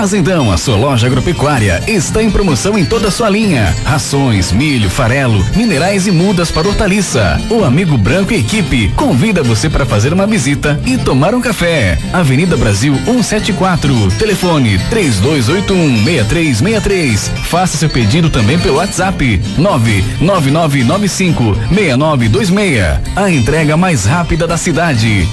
Fazendão, a sua loja agropecuária, está em promoção em toda a sua linha. Rações, milho, farelo, minerais e mudas para hortaliça. O Amigo Branco e equipe convida você para fazer uma visita e tomar um café. Avenida Brasil 174, telefone 3281-6363. Faça seu pedido também pelo WhatsApp 99995-6926. A entrega mais rápida da cidade.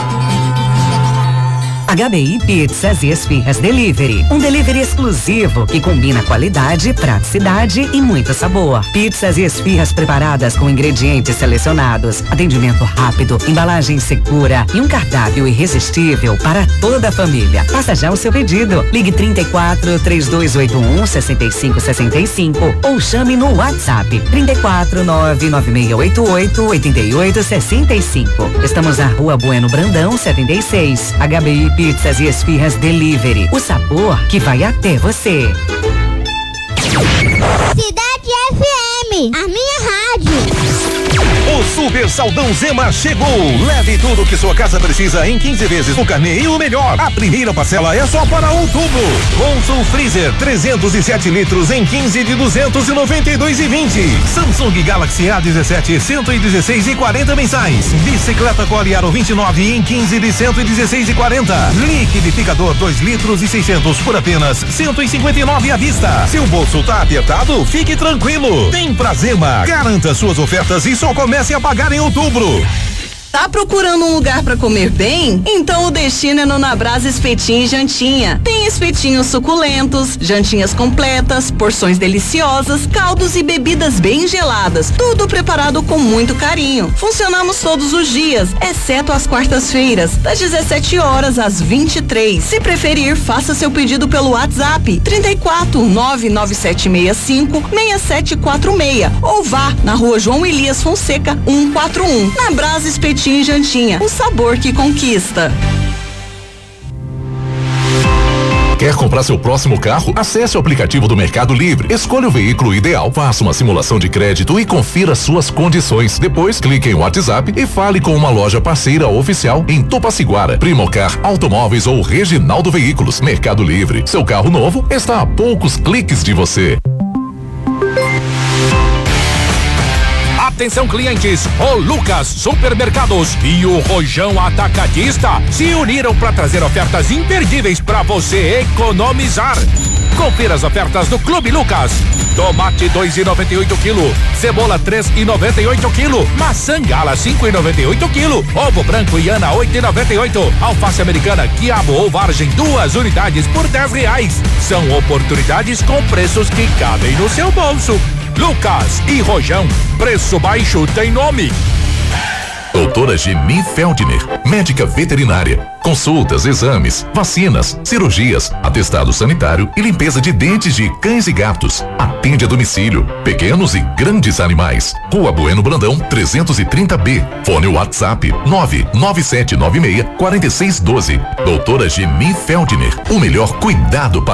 HBI Pizzas e Esfirras Delivery. Um delivery exclusivo que combina qualidade, praticidade e muito sabor. Pizzas e esfirras preparadas com ingredientes selecionados, atendimento rápido, embalagem segura e um cardápio irresistível para toda a família. Faça já o seu pedido. Ligue 34 3281 6565 ou chame no WhatsApp 34 99688 8865. Estamos na Rua Bueno Brandão 76. HBI Pizzas e Esfirras Delivery. O sabor que vai até você. Cidade FM, a minha rádio. O Super Saldão Zema chegou. Leve tudo que sua casa precisa em 15 vezes no carnê e o melhor, a primeira parcela é só para outubro. Consul Freezer 307 litros em 15 de 292,20. Samsung Galaxy A17 116,40 mensais. Bicicleta Core Aro 29 em 15 de 116,40. Liquidificador 2 litros e 600 por apenas 159 à vista. Se o bolso tá apertado, fique tranquilo. Vem pra Zema, garanta suas ofertas e só comece a pagar em outubro. Tá procurando um lugar pra comer bem? Então o destino é no Nabrás Espetinho e Jantinha. Tem espetinhos suculentos, jantinhas completas, porções deliciosas, caldos e bebidas bem geladas. Tudo preparado com muito carinho. Funcionamos todos os dias, exceto às quartas-feiras, das 17 horas às 23. Se preferir, faça seu pedido pelo WhatsApp 34 99765 6746 ou vá na Rua João Elias Fonseca 141. Nabrás Espetinho e Jantinha, o sabor que conquista. Quer comprar seu próximo carro? Acesse o aplicativo do Mercado Livre, escolha o veículo ideal, faça uma simulação de crédito e confira suas condições. Depois, clique em WhatsApp e fale com uma loja parceira oficial em Tupaciguara, Primocar Automóveis ou Reginaldo Veículos. Mercado Livre, seu carro novo está a poucos cliques de você. Atenção clientes, o Lucas Supermercados e o Rojão Atacadista se uniram para trazer ofertas imperdíveis para você economizar. Confira as ofertas do Clube Lucas. Tomate 2,98 kg, cebola 3,98 kg, maçã gala 5,98 kg, ovo branco Iana 8,98, alface americana quiabo ou vargem 2 unidades por R$10. São oportunidades com preços que cabem no seu bolso. Lucas e Rojão, preço baixo tem nome. Doutora Geni Feldner, médica veterinária. Consultas, exames, vacinas, cirurgias, atestado sanitário e limpeza de dentes de cães e gatos. Atende a domicílio, pequenos e grandes animais. Rua Bueno Brandão, 330B. Fone WhatsApp 99796-4612. Doutora Geni Feldner, o melhor cuidado para